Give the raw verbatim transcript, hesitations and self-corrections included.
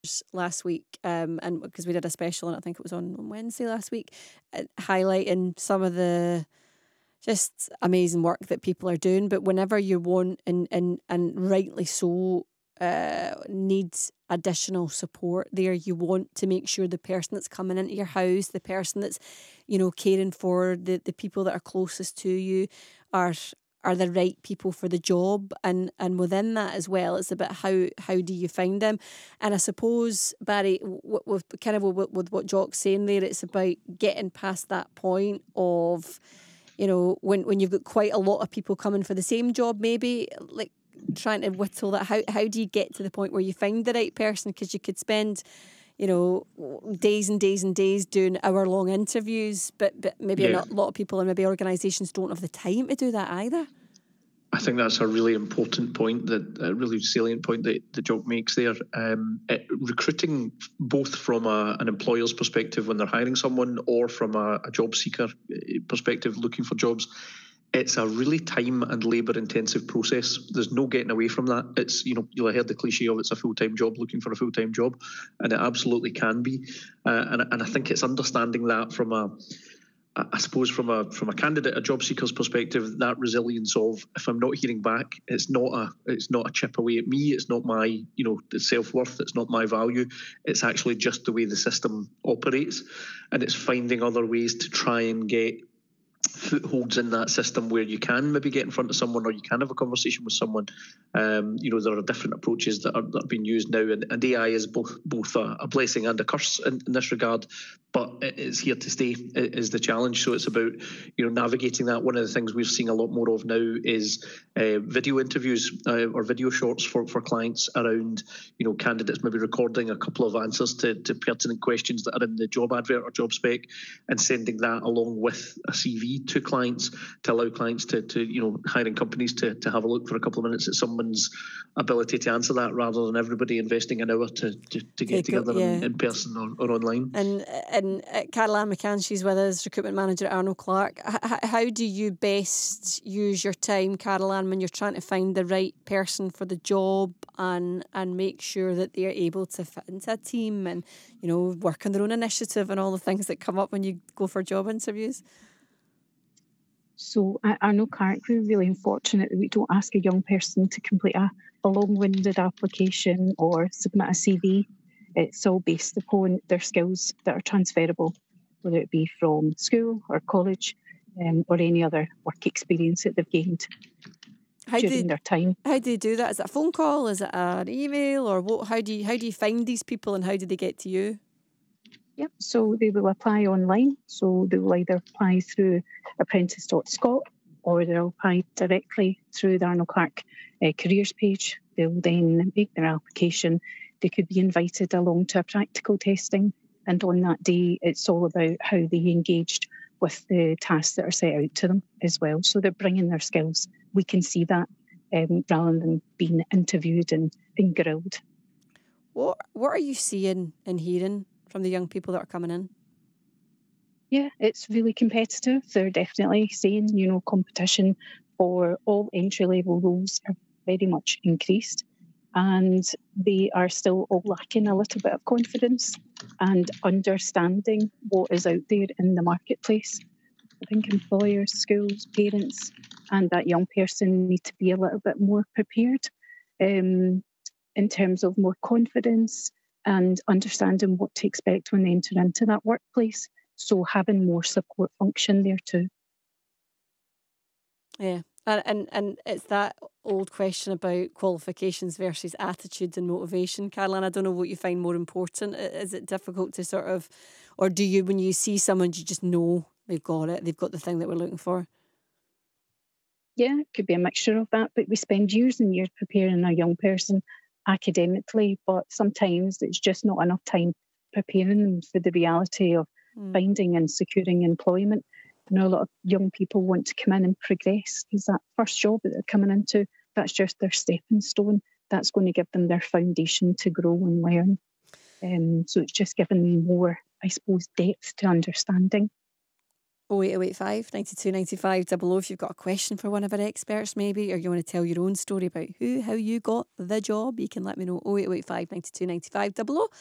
last week, um, and because we did a special, and I think it was on, on Wednesday last week, uh, highlighting some of the just amazing work that people are doing. But whenever you want, and and and rightly so, uh, needs additional support there, you want to make sure the person that's coming into your house, the person that's, you know, caring for the the people that are closest to you, are are the right people for the job. And and within that as well, it's about how how do you find them. And I suppose, Barry, w- with kind of with, with what Jock's saying there, it's about getting past that point of, you know, when when you've got quite a lot of people coming for the same job, maybe, like trying to whittle that. How how do you get to the point where you find the right person? Because you could spend, you know, days and days and days doing hour long interviews, but but maybe Yeah. not a lot of people and maybe organisations don't have the time to do that either. I think that's a really important point, that a really salient point that the Jock makes there. Um, it, recruiting, both from a, an employer's perspective when they're hiring someone, or from a, a job seeker perspective looking for jobs, it's a really time and labour intensive process. There's no getting away from that. It's, you know, you'll have heard the cliche of it's a full-time job looking for a full-time job, and it absolutely can be. Uh, and, and I think it's understanding that from a I suppose from a from a candidate, a job seeker's perspective, that resilience of, if I'm not hearing back, it's not a it's not a chip away at me. It's not my, you know, self-worth. It's not my value. It's actually just the way the system operates, and it's finding other ways to try and get footholds in that system where you can maybe get in front of someone, or you can have a conversation with someone. Um, you know, there are different approaches that are, that are being used now, and, and A I is both both a, a blessing and a curse in, in this regard, but it is here to stay, is the challenge. So it's about, you know, navigating that. One of the things we're seeing a lot more of now is uh, video interviews uh, or video shorts for, for clients around, you know, candidates maybe recording a couple of answers to, to pertinent questions that are in the job advert or job spec, and sending that along with a C V to clients, to allow clients to, to you know, hiring companies to, to have a look for a couple of minutes at someone's ability to answer that, rather than everybody investing an hour to, to, to get Take it, together yeah. in, in person or, or online. And and uh, Caroline McCann, she's with us, recruitment manager at Arnold Clark. H- how do you best use your time, Caroline, when you're trying to find the right person for the job, and and make sure that they're able to fit into a team, and, you know, work on their own initiative and all the things that come up when you go for job interviews? So at Arnold Clark, we're really fortunate that we don't ask a young person to complete a, a long-winded application or submit a C V. It's all based upon their skills that are transferable, whether it be from school or college, um, or any other work experience that they've gained How do during you, their time. how do you do that? Is it a phone call? Is it an email? Or what? How do you how do you find these people, and how do they get to you? Yep. So they will apply online. So they will either apply through apprentice dot scot, or they'll apply directly through the Arnold Clark uh, careers page. They'll then make their application. They could be invited along to a practical testing. And on that day, it's all about how they engaged with the tasks that are set out to them as well. So they're bringing their skills. We can see that, um, rather than being interviewed and, and grilled. What What are you seeing and hearing from the young people that are coming in? Yeah, it's really competitive. They're definitely saying, you know, competition for all entry-level roles are very much increased, and they are still all lacking a little bit of confidence and understanding what is out there in the marketplace. I think employers, schools, parents, and that young person need to be a little bit more prepared, um, in terms of more confidence and understanding what to expect when they enter into that workplace. So having more support function there too. Yeah. And, and and it's that old question about qualifications versus attitudes and motivation. Caroline, I don't know what you find more important. I- Is it difficult to sort of, or do you, when you see someone, you just know they've got it, they've got the thing that we're looking for? Yeah, it could be a mixture of that, but we spend years and years preparing a young person academically, but sometimes it's just not enough time preparing them for the reality of Mm. finding and securing employment. You know, a lot of young people want to come in and progress, because that first job that they're coming into, that's just their stepping stone. That's going to give them their foundation to grow and learn. Um, so it's just giving them more, I suppose, depth to understanding. oh eight oh eight five, nine two nine five, double oh if you've got a question for one of our experts maybe, or you want to tell your own story about who, how you got the job, you can let me know. oh eight oh eight five, nine two nine five, double oh.